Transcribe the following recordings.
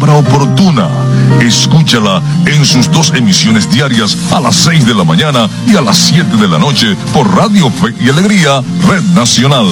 palabra oportuna. Escúchala en sus 2 emisiones diarias a las 6 de la mañana y a las 7 de la noche por Radio Fe y Alegría, Red Nacional.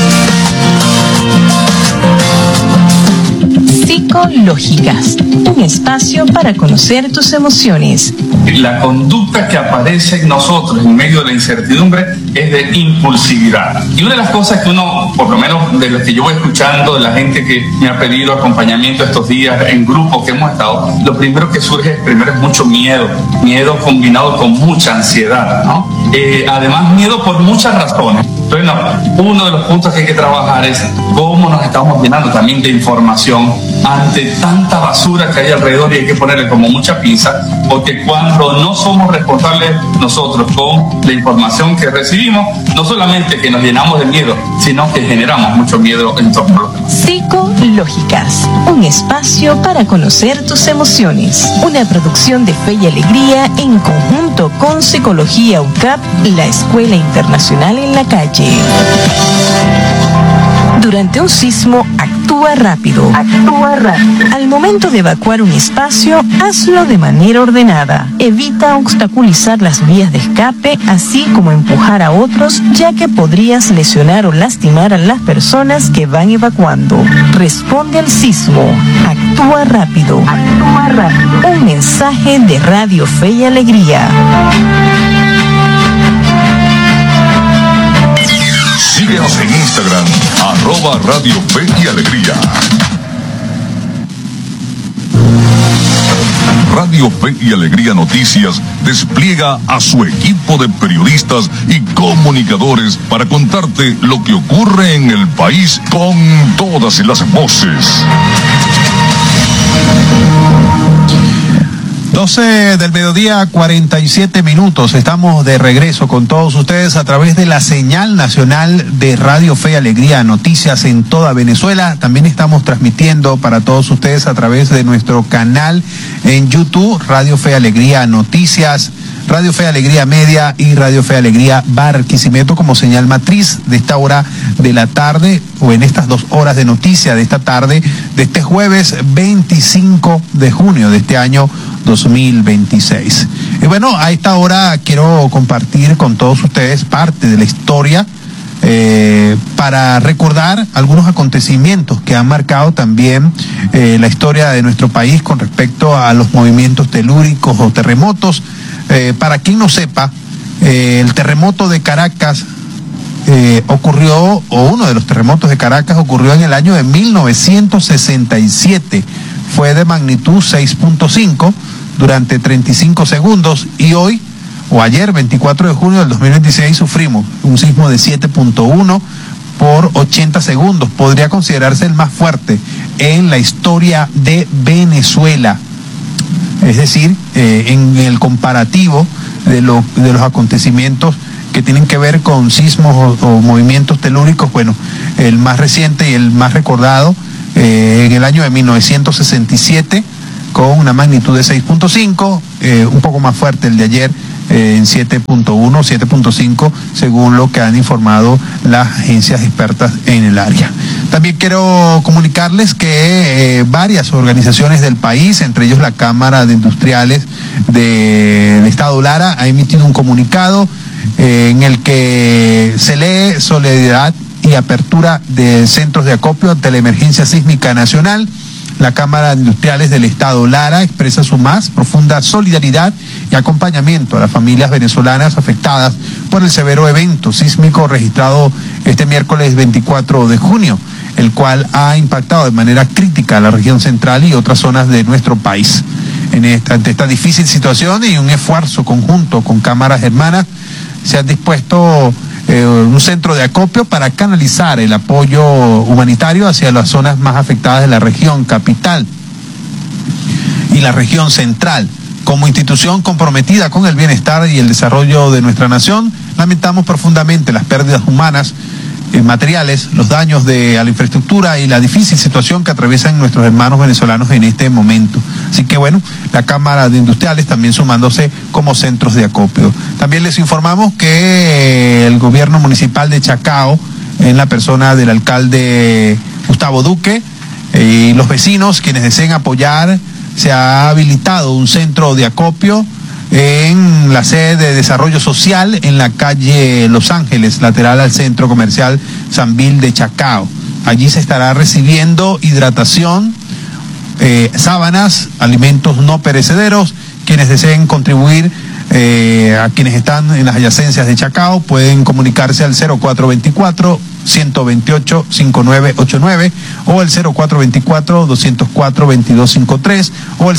Psicológicas, un espacio para conocer tus emociones. La conducta que aparece en nosotros en medio de la incertidumbre es de impulsividad. Y una de las cosas que uno, por lo menos de lo que yo voy escuchando, de la gente que me ha pedido acompañamiento estos días en grupos que hemos estado, lo primero que surge primero es mucho miedo combinado con mucha ansiedad, ¿no? Además, miedo por muchas razones. Bueno, uno de los puntos que hay que trabajar es cómo nos estamos llenando también de información ante tanta basura que hay alrededor, y hay que ponerle como mucha pinza, porque cuando no somos responsables nosotros con la información que recibimos, no solamente que nos llenamos de miedo, sino que generamos mucho miedo en torno a los demás. Psicológicas, un espacio para conocer tus emociones. Una producción de Fe y Alegría en conjunto con Psicología UCAP, la Escuela Internacional en la Calle. Durante un sismo, actúa rápido. Al momento de evacuar un espacio, hazlo de manera ordenada. Evita obstaculizar las vías de escape, así como empujar a otros, ya que podrías lesionar o lastimar a las personas que van evacuando. Responde al sismo. Actúa rápido. Un mensaje de Radio Fe y Alegría. Síguenos en Instagram, @Radio Fe y Alegría. Radio Fe y Alegría Noticias despliega a su equipo de periodistas y comunicadores para contarte lo que ocurre en el país con todas las voces. 12 del mediodía, 47 minutos. Estamos de regreso con todos ustedes a través de la señal nacional de Radio Fe y Alegría Noticias en toda Venezuela. También estamos transmitiendo para todos ustedes a través de nuestro canal en YouTube, Radio Fe y Alegría Noticias, Radio Fe y Alegría Media y Radio Fe y Alegría Barquisimeto como señal matriz de esta hora de la tarde, o en estas 2 horas de noticia de esta tarde, de este jueves 25 de junio de este año 2026. Y bueno, a esta hora quiero compartir con todos ustedes parte de la historia para recordar algunos acontecimientos que han marcado también la historia de nuestro país con respecto a los movimientos telúricos o terremotos. Para quien no sepa, el terremoto de Caracas ocurrió, o uno de los terremotos de Caracas ocurrió en el año de 1967. Fue de magnitud 6.5 durante 35 segundos y hoy, o ayer, 24 de junio del 2026, sufrimos un sismo de 7.1 por 80 segundos. Podría considerarse el más fuerte en la historia de Venezuela. Es decir, en el comparativo de los acontecimientos que tienen que ver con sismos o movimientos telúricos, bueno, el más reciente y el más recordado en el año de 1967, con una magnitud de 6.5, un poco más fuerte el de ayer, en 7.1, 7.5, según lo que han informado las agencias expertas en el área. También quiero comunicarles que varias organizaciones del país, entre ellos la Cámara de Industriales del Estado Lara, ha emitido un comunicado en el que se lee solidaridad y apertura de centros de acopio ante la emergencia sísmica nacional. La Cámara de Industriales del Estado Lara expresa su más profunda solidaridad y acompañamiento a las familias venezolanas afectadas por el severo evento sísmico registrado este miércoles 24 de junio, el cual ha impactado de manera crítica a la región central y otras zonas de nuestro país. Ante esta difícil situación y un esfuerzo conjunto con cámaras hermanas, se han dispuesto un centro de acopio para canalizar el apoyo humanitario hacia las zonas más afectadas de la región capital y la región central. Como institución comprometida con el bienestar y el desarrollo de nuestra nación, lamentamos profundamente las pérdidas humanas, materiales, los daños a la infraestructura y la difícil situación que atraviesan nuestros hermanos venezolanos en este momento. Así que bueno, la Cámara de Industriales también sumándose como centros de acopio. También les informamos que el gobierno municipal de Chacao, en la persona del alcalde Gustavo Duque, Y los vecinos, quienes deseen apoyar, se ha habilitado un centro de acopio en la sede de desarrollo social en la calle Los Ángeles, lateral al centro comercial Sanvil de Chacao. Allí se estará recibiendo hidratación, sábanas, alimentos no perecederos. Quienes deseen contribuir, a quienes están en las adyacencias de Chacao, pueden comunicarse al 0424-128-5989 o el 0424-204-2253 o el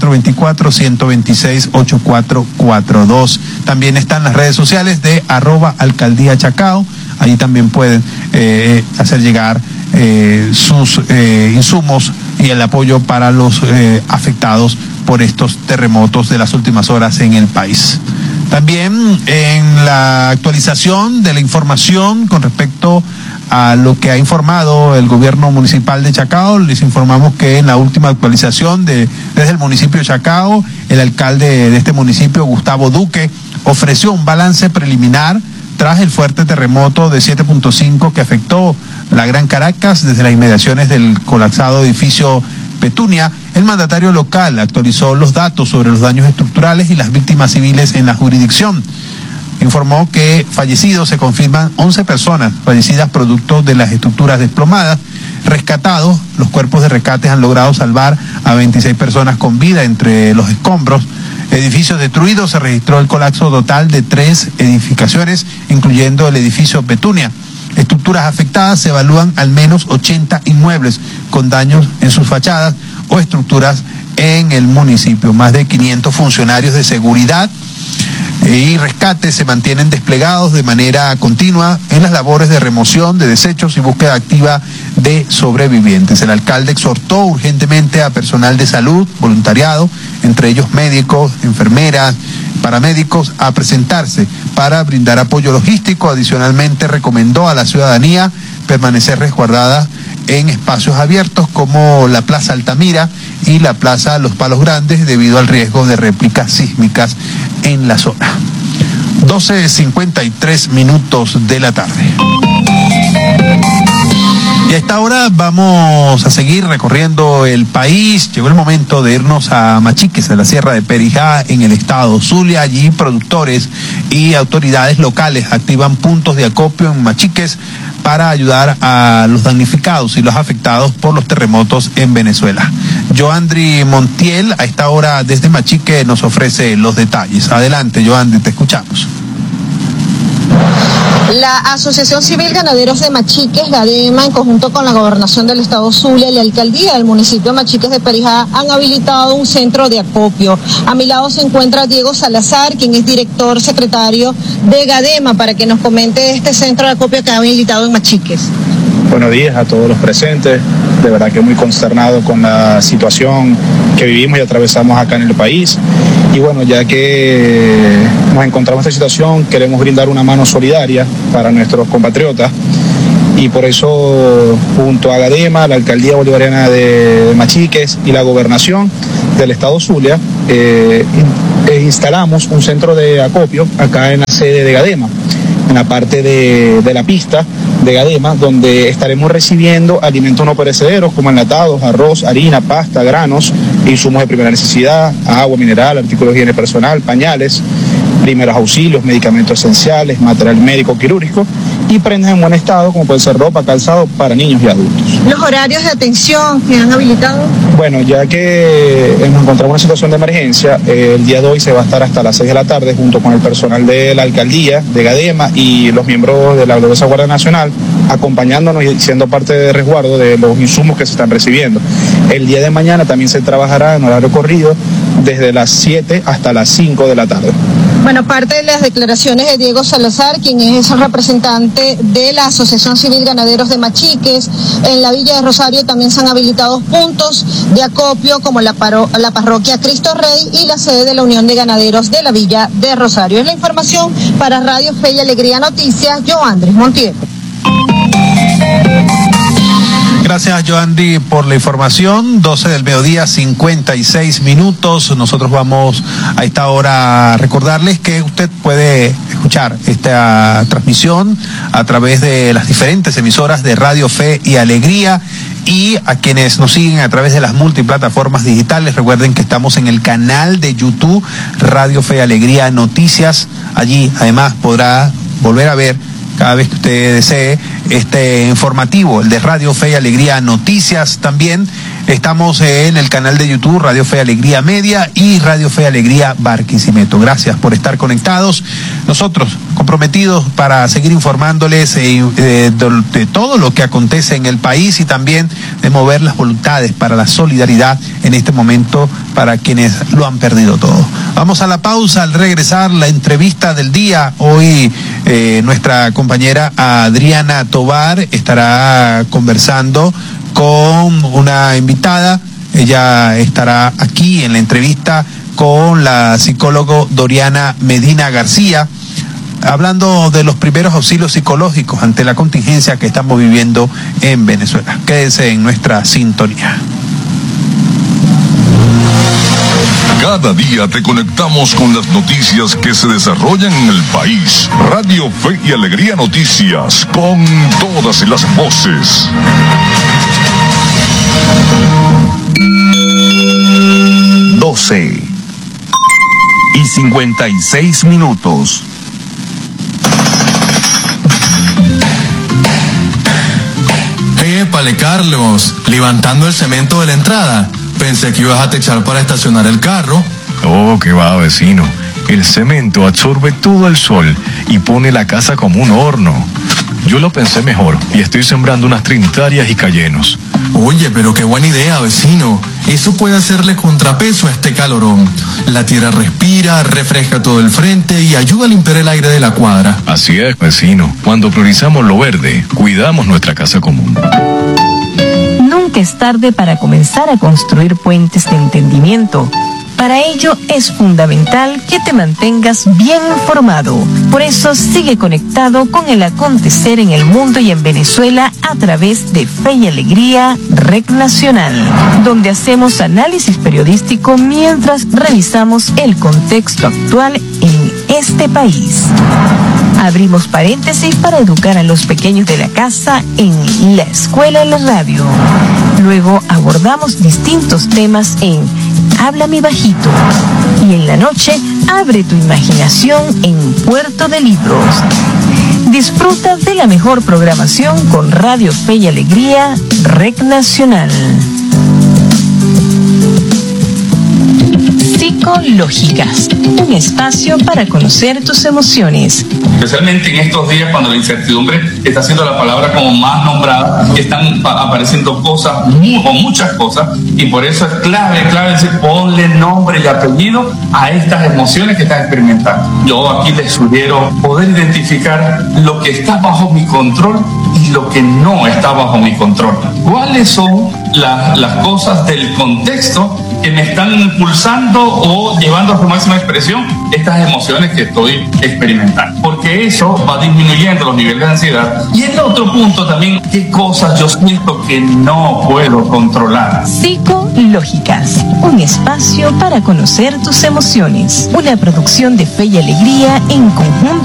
0424-126-8442. También están las redes sociales de @alcaldía Chacao. Allí también pueden hacer llegar sus insumos y el apoyo para los afectados por estos terremotos de las últimas horas en el país. También en la actualización de la información con respecto a lo que ha informado el gobierno municipal de Chacao, les informamos que en la última actualización desde el municipio de Chacao, el alcalde de este municipio, Gustavo Duque, ofreció un balance preliminar tras el fuerte terremoto de 7.5 que afectó la Gran Caracas desde las inmediaciones del colapsado edificio Petunia. El mandatario local actualizó los datos sobre los daños estructurales y las víctimas civiles en la jurisdicción. Informó que fallecidos se confirman 11 personas fallecidas producto de las estructuras desplomadas. Rescatados, los cuerpos de rescates han logrado salvar a 26 personas con vida entre los escombros. Edificios destruidos, se registró el colapso total de 3 edificaciones, incluyendo el edificio Petunia. Estructuras afectadas, se evalúan al menos 80 inmuebles con daños en sus fachadas o estructuras en el municipio. Más de 500 funcionarios de seguridad y rescate se mantienen desplegados de manera continua en las labores de remoción de desechos y búsqueda activa de sobrevivientes. El alcalde exhortó urgentemente a personal de salud, voluntariado, entre ellos médicos, enfermeras, paramédicos, a presentarse para brindar apoyo logístico. Adicionalmente, recomendó a la ciudadanía permanecer resguardada en espacios abiertos como la Plaza Altamira y la Plaza Los Palos Grandes debido al riesgo de réplicas sísmicas en la zona. 12:53 de la tarde. Y a esta hora vamos a seguir recorriendo el país. Llegó el momento de irnos a Machiques, a la Sierra de Perijá, en el estado Zulia. Allí productores y autoridades locales activan puntos de acopio en Machiques para ayudar a los damnificados y los afectados por los terremotos en Venezuela. Joandri Montiel, a esta hora desde Machique, nos ofrece los detalles. Adelante, Joandri, te escuchamos. La Asociación Civil Ganaderos de Machiques, GADEMA, en conjunto con la Gobernación del Estado Zulia y la Alcaldía del municipio de Machiques de Perijá, han habilitado un centro de acopio. A mi lado se encuentra Diego Salazar, quien es director secretario de GADEMA, para que nos comente este centro de acopio que ha habilitado en Machiques. Buenos días a todos los presentes. De verdad que muy consternado con la situación que vivimos y atravesamos acá en el país. Y bueno, ya que nos encontramos en esta situación, queremos brindar una mano solidaria para nuestros compatriotas. Y por eso, junto a GADEMA, la Alcaldía Bolivariana de Machiques y la Gobernación del Estado Zulia, instalamos un centro de acopio acá en la sede de GADEMA, en la parte de la pista de GADEMA, donde estaremos recibiendo alimentos no perecederos como enlatados, arroz, harina, pasta, granos, insumos de primera necesidad, agua mineral, artículos de higiene personal, pañales, primeros auxilios, medicamentos esenciales, material médico quirúrgico y prendas en buen estado como puede ser ropa, calzado para niños y adultos. ¿Los horarios de atención que han habilitado? Bueno, ya que nos encontramos en una situación de emergencia, el día de hoy se va a estar hasta las 6 de la tarde junto con el personal de la Alcaldía, de GADEMA y los miembros de la gloriosa Guardia Nacional, acompañándonos y siendo parte de resguardo de los insumos que se están recibiendo. El día de mañana también se trabajará en horario corrido desde las 7 hasta las 5 de la tarde. Bueno, parte de las declaraciones de Diego Salazar, quien es el representante de la Asociación Civil Ganaderos de Machiques. En la Villa de Rosario también se han habilitado puntos de acopio como la parroquia Cristo Rey y la sede de la Unión de Ganaderos de la Villa de Rosario. Es la información para Radio Fe y Alegría Noticias, Joandri Montiel. Gracias, Joandri, por la información. 12 del mediodía, 56 minutos. Nosotros vamos a esta hora a recordarles que usted puede escuchar esta transmisión a través de las diferentes emisoras de Radio Fe y Alegría Y a quienes nos siguen a través de las multiplataformas digitales, recuerden que estamos en el canal de YouTube Radio Fe y Alegría Noticias. Allí además podrá volver a ver cada vez que usted desee este informativo, el de Radio Fe y Alegría Noticias. También estamos en el canal de YouTube Radio Fe y Alegría Media y Radio Fe y Alegría Barquisimeto. Gracias por estar conectados. Nosotros comprometidos para seguir informándoles de todo lo que acontece en el país y también de mover las voluntades para la solidaridad en este momento para quienes lo han perdido todo. Vamos a la pausa. Al regresar, la entrevista del día. Hoy nuestra compañera Adriana Tovar estará conversando con una invitada. Ella estará aquí en la entrevista con la psicóloga Doriana Medina García, hablando de los primeros auxilios psicológicos ante la contingencia que estamos viviendo en Venezuela. Quédense en nuestra sintonía. Cada día te conectamos con las noticias que se desarrollan en el país. Radio Fe y Alegría Noticias, con todas las voces. 12:56. Épale, Carlos, levantando el cemento de la entrada. Pensé que ibas a techar para estacionar el carro. Oh, qué va, vecino. El cemento absorbe todo el sol y pone la casa como un horno. Yo lo pensé mejor y estoy sembrando unas trinitarias y cayenos. Oye, pero qué buena idea, vecino. Eso puede hacerle contrapeso a este calorón. La tierra respira, refresca todo el frente y ayuda a limpiar el aire de la cuadra. Así es, vecino. Cuando priorizamos lo verde, cuidamos nuestra casa común. Nunca es tarde para comenzar a construir puentes de entendimiento. Para ello es fundamental que te mantengas bien informado. Por eso sigue conectado con el acontecer en el mundo y en Venezuela a través de Fe y Alegría Red Nacional, donde hacemos análisis periodístico mientras revisamos el contexto actual en este país. Abrimos paréntesis para educar a los pequeños de la casa en la escuela en la radio. Luego abordamos distintos temas en Habla mi bajito. Y en la noche, abre tu imaginación en Puerto de Libros. Disfruta de la mejor programación con Radio Fe y Alegría Red Nacional. Psicológicas, un espacio para conocer tus emociones. Especialmente en estos días cuando la incertidumbre está siendo la palabra como más nombrada, que están apareciendo cosas, o muchas cosas, y por eso es clave decir, ponle nombre y apellido a estas emociones que estás experimentando. Yo aquí les sugiero poder identificar lo que está bajo mi control y lo que no está bajo mi control. ¿Cuáles son las cosas del contexto que me están impulsando o llevando a su máxima expresión estas emociones que estoy experimentando? Porque eso va disminuyendo los niveles de ansiedad. Y el otro punto también, qué cosas yo siento que no puedo controlar. Psicológicas, un espacio para conocer tus emociones. Una producción de Fe y Alegría en conjunto